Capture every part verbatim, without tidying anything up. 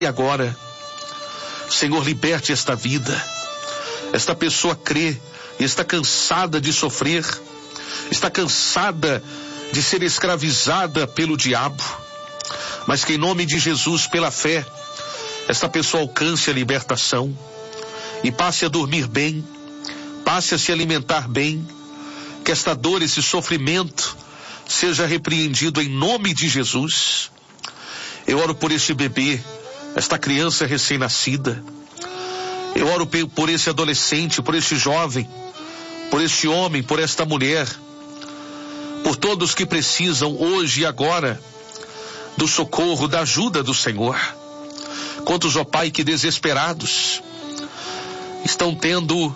E agora, Senhor, liberte esta vida. Esta pessoa crê e está cansada de sofrer, está cansada de ser escravizada pelo diabo, mas que em nome de Jesus, pela fé, esta pessoa alcance a libertação e passe a dormir bem, passe a se alimentar bem, que esta dor, esse sofrimento seja repreendido em nome de Jesus. Eu oro por este bebê, esta criança recém-nascida. Eu oro por esse adolescente, por este jovem, por este homem, por esta mulher, por todos que precisam hoje e agora do socorro, da ajuda do Senhor. Quantos, ó Pai, que desesperados estão tendo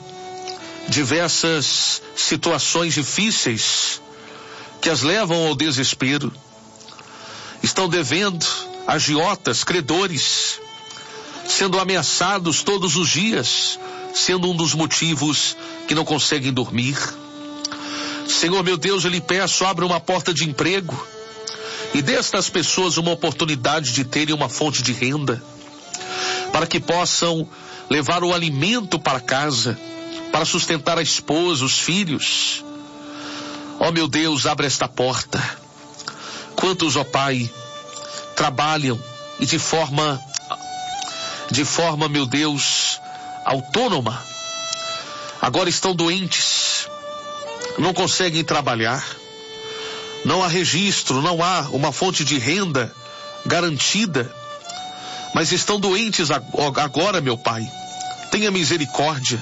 diversas situações difíceis que as levam ao desespero. Estão devendo, agiotas, credores, sendo ameaçados todos os dias, sendo um dos motivos que não conseguem dormir. Senhor, meu Deus, eu lhe peço, abra uma porta de emprego e dê a estas pessoas uma oportunidade de terem uma fonte de renda, para que possam levar o alimento para casa, para sustentar a esposa, os filhos. Ó meu Deus, abre esta porta. Quantos, ó Pai, trabalham e de forma, de forma, meu Deus, autônoma, agora estão doentes, não conseguem trabalhar, não há registro, não há uma fonte de renda garantida, mas estão doentes agora, meu Pai. Tenha misericórdia.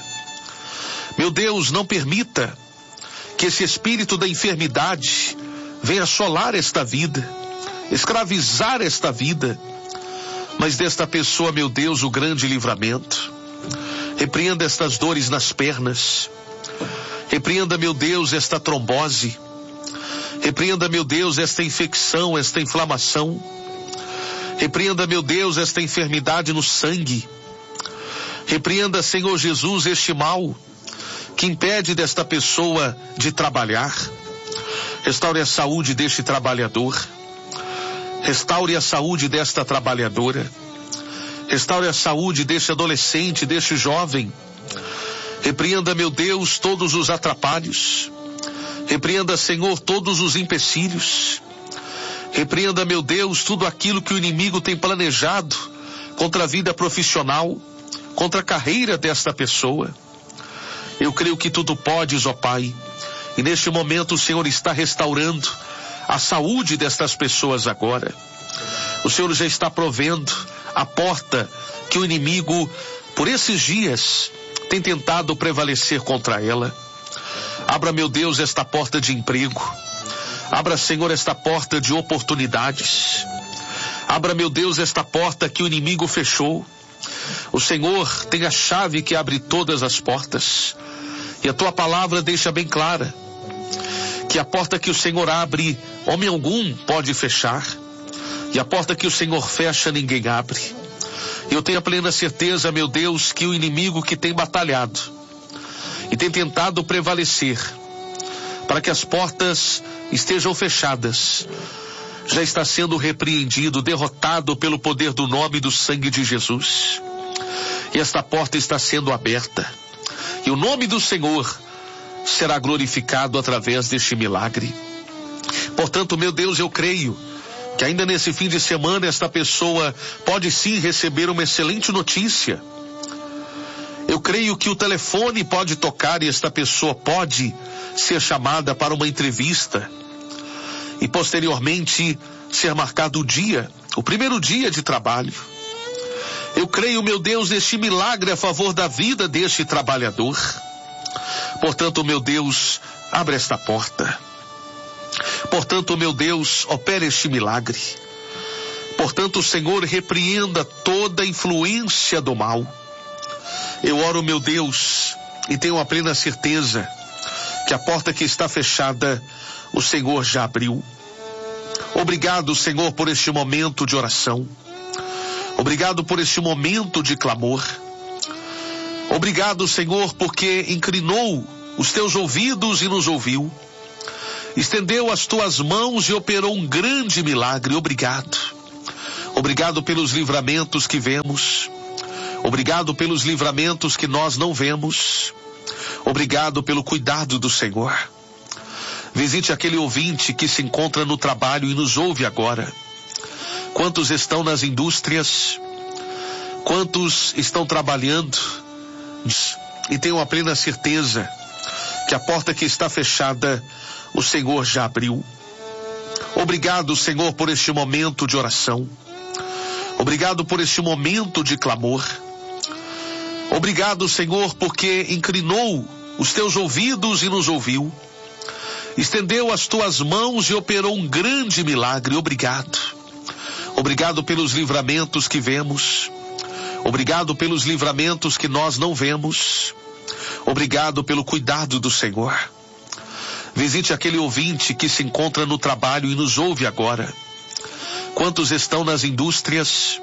Meu Deus, não permita que esse espírito da enfermidade venha assolar esta vida, escravizar esta vida, mas desta pessoa, meu Deus, o grande livramento. Repreenda estas dores nas pernas, repreenda, meu Deus, esta trombose, repreenda, meu Deus, esta infecção, esta inflamação, repreenda, meu Deus, esta enfermidade no sangue, repreenda, Senhor Jesus, este mal que impede desta pessoa de trabalhar. Restaure a saúde deste trabalhador, restaure a saúde desta trabalhadora, restaure a saúde deste adolescente, deste jovem. Repreenda, meu Deus, todos os atrapalhos, repreenda, Senhor, todos os empecilhos, repreenda, meu Deus, tudo aquilo que o inimigo tem planejado contra a vida profissional, contra a carreira desta pessoa. Eu creio que tudo podes, ó Pai, e neste momento o Senhor está restaurando a saúde destas pessoas agora. O Senhor já está provendo a porta que o inimigo, por esses dias, tem tentado prevalecer contra ela. Abra, meu Deus, esta porta de emprego. Abra, Senhor, esta porta de oportunidades. Abra, meu Deus, esta porta que o inimigo fechou. O Senhor tem a chave que abre todas as portas. E a tua palavra deixa bem clara que a porta que o Senhor abre, homem algum pode fechar. E a porta que o Senhor fecha, ninguém abre. Eu tenho a plena certeza, meu Deus, que o inimigo que tem batalhado e tem tentado prevalecer para que as portas estejam fechadas, já está sendo repreendido, derrotado pelo poder do nome e do sangue de Jesus. E esta porta está sendo aberta. E o nome do Senhor será glorificado através deste milagre. Portanto, meu Deus, eu creio que ainda nesse fim de semana esta pessoa pode sim receber uma excelente notícia. Eu creio que o telefone pode tocar e esta pessoa pode ser chamada para uma entrevista e posteriormente ser marcado o dia, o primeiro dia de trabalho. Eu creio, meu Deus, neste milagre a favor da vida deste trabalhador. Portanto, meu Deus, abre esta porta. Portanto, meu Deus, opere este milagre. Portanto, Senhor, repreenda toda influência do mal. Eu oro, meu Deus, e tenho a plena certeza que a porta que está fechada, o Senhor já abriu. Obrigado, Senhor, por este momento de oração. Obrigado por este momento de clamor. Obrigado, Senhor, porque inclinou os teus ouvidos e nos ouviu. Estendeu as tuas mãos e operou um grande milagre. Obrigado. Obrigado pelos livramentos que vemos. Obrigado pelos livramentos que nós não vemos. Obrigado pelo cuidado do Senhor. Visite aquele ouvinte que se encontra no trabalho e nos ouve agora. Quantos estão nas indústrias? Quantos estão trabalhando? E tenham a plena certeza que a porta que está fechada, o Senhor já abriu. Obrigado, Senhor, por este momento de oração. Obrigado por este momento de clamor. Obrigado, Senhor, porque inclinou os teus ouvidos e nos ouviu. Estendeu as tuas mãos e operou um grande milagre. Obrigado. Obrigado pelos livramentos que vemos. Obrigado pelos livramentos que nós não vemos. Obrigado pelo cuidado do Senhor. Visite aquele ouvinte que se encontra no trabalho e nos ouve agora. Quantos estão nas indústrias?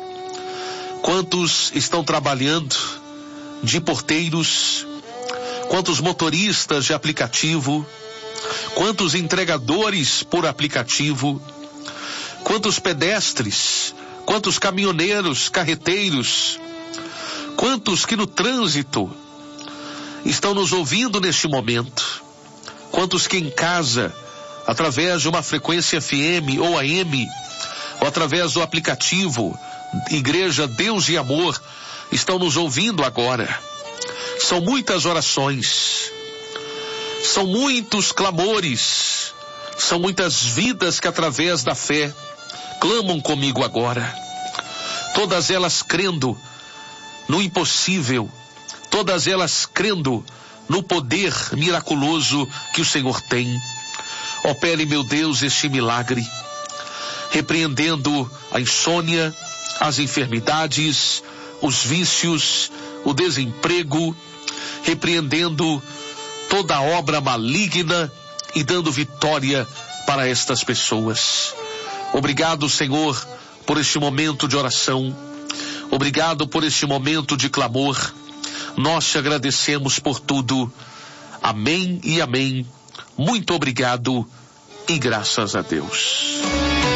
Quantos estão trabalhando de porteiros? Quantos motoristas de aplicativo? Quantos entregadores por aplicativo? Quantos pedestres? Quantos caminhoneiros, carreteiros? Quantos que no trânsito estão nos ouvindo neste momento? Quantos que em casa, através de uma frequência F M ou A M, ou através do aplicativo Igreja Deus e Amor, estão nos ouvindo agora? São muitas orações, são muitos clamores, são muitas vidas que através da fé clamam comigo agora. Todas elas crendo no impossível, todas elas crendo no poder miraculoso que o Senhor tem. Opere, meu Deus, este milagre, repreendendo a insônia, as enfermidades, os vícios, o desemprego, repreendendo toda obra maligna e dando vitória para estas pessoas. Obrigado, Senhor, por este momento de oração. Obrigado por este momento de clamor. Nós te agradecemos por tudo. Amém e amém. Muito obrigado e graças a Deus.